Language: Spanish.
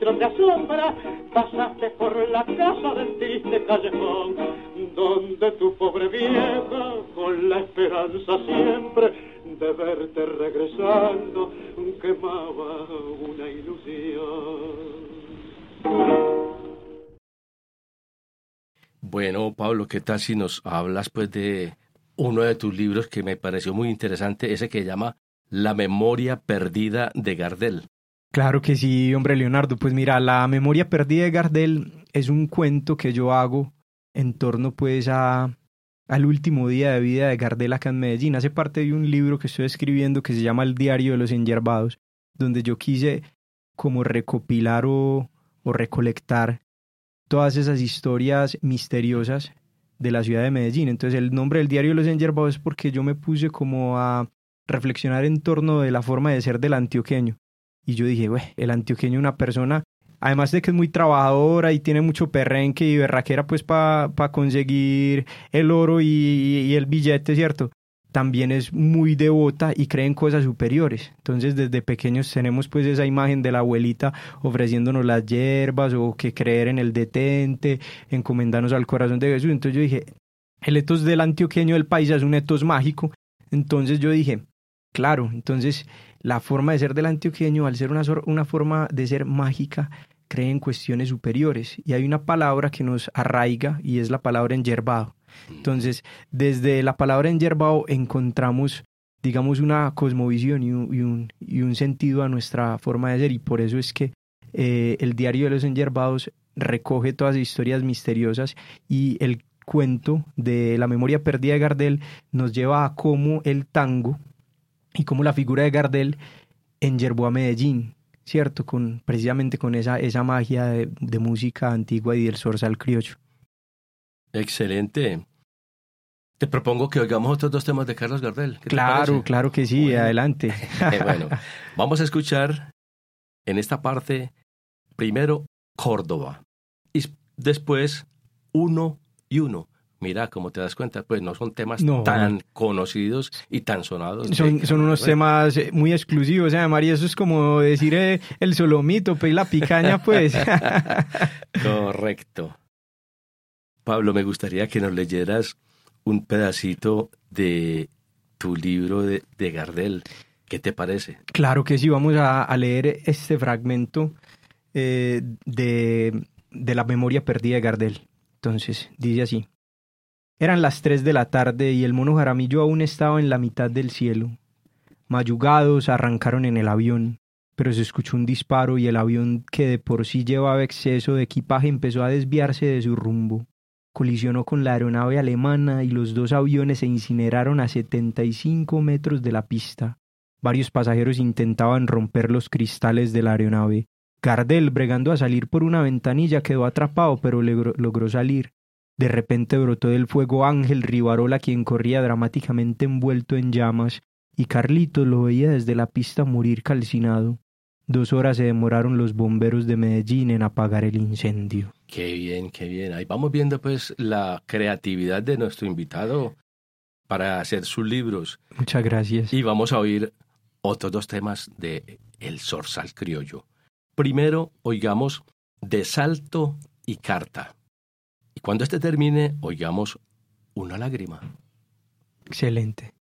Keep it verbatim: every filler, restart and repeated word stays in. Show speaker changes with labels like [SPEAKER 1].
[SPEAKER 1] rostro te asombra, pasaste por la casa del triste callejón, donde tu pobre vieja, con la esperanza siempre de verte regresando, quemaba una ilusión.
[SPEAKER 2] Bueno, Pablo, ¿qué tal si nos hablas pues de uno de tus libros que me pareció muy interesante, ese que se llama La memoria perdida de Gardel?
[SPEAKER 3] Claro que sí, hombre Leonardo. Pues mira, La memoria perdida de Gardel es un cuento que yo hago en torno pues a, al último día de vida de Gardel acá en Medellín. Hace parte de un libro que estoy escribiendo que se llama El diario de los enyerbados, donde yo quise como recopilar o, o recolectar todas esas historias misteriosas de la ciudad de Medellín. Entonces el nombre del diario de los enyerbados es porque yo me puse como a reflexionar en torno de la forma de ser del antioqueño. Y yo dije, güey, el antioqueño es una persona, además de que es muy trabajadora y tiene mucho perrenque y berraquera pues para pa conseguir el oro y, y el billete, ¿cierto? También es muy devota y cree en cosas superiores. Entonces desde pequeños tenemos pues esa imagen de la abuelita ofreciéndonos las hierbas o que creer en el detente, encomendarnos al corazón de Jesús. Entonces yo dije, el etos del antioqueño del país es un etos mágico. Entonces yo dije, claro, entonces la forma de ser del antioqueño, al ser una, una forma de ser mágica, cree en cuestiones superiores. Y hay una palabra que nos arraiga y es la palabra enyerbado. Entonces, desde la palabra enyerbado encontramos, digamos, una cosmovisión y un, y un, y un sentido a nuestra forma de ser. Y por eso es que eh, el diario de los enyerbados recoge todas las historias misteriosas y el cuento de La memoria perdida de Gardel nos lleva a cómo el tango y cómo la figura de Gardel enyerbó a Medellín, ¿cierto? Con, precisamente con esa, esa magia de, de música antigua y del zorzal criollo.
[SPEAKER 2] Excelente. Te propongo que oigamos otros dos temas de Carlos Gardel.
[SPEAKER 3] Claro, claro que sí, bueno. Adelante.
[SPEAKER 2] Bueno, vamos a escuchar en esta parte primero Córdoba y después Uno y Uno. Mira, como te das cuenta, pues no son temas no. tan conocidos y tan sonados.
[SPEAKER 3] Son, son unos temas muy exclusivos, ¿eh, María? Eso es como decir eh, el solomito, pues, la picaña, pues.
[SPEAKER 2] Correcto. Pablo, me gustaría que nos leyeras un pedacito de tu libro de, de Gardel. ¿Qué te parece?
[SPEAKER 3] Claro que sí, vamos a, a leer este fragmento eh, de, de La memoria perdida de Gardel. Entonces, dice así. Eran las tres de la tarde y el mono Jaramillo aún estaba en la mitad del cielo. Mayugados arrancaron en el avión, pero se escuchó un disparo y el avión, que de por sí llevaba exceso de equipaje, empezó a desviarse de su rumbo. Colisionó con la aeronave alemana y los dos aviones se incineraron a setenta y cinco metros de la pista. Varios pasajeros intentaban romper los cristales de la aeronave. Gardel, bregando a salir por una ventanilla, quedó atrapado, pero logró, logró salir. De repente brotó del fuego Ángel Rivarola, quien corría dramáticamente envuelto en llamas, y Carlitos lo veía desde la pista morir calcinado. Dos horas se demoraron los bomberos de Medellín en apagar el incendio.
[SPEAKER 2] Qué bien, qué bien. Ahí vamos viendo pues la creatividad de nuestro invitado para hacer sus libros.
[SPEAKER 3] Muchas gracias.
[SPEAKER 2] Y vamos a oír otros dos temas de El Zorzal Criollo. Primero, oigamos De Salto y Carta. Y cuando este termine, oigamos Una lágrima.
[SPEAKER 3] Excelente.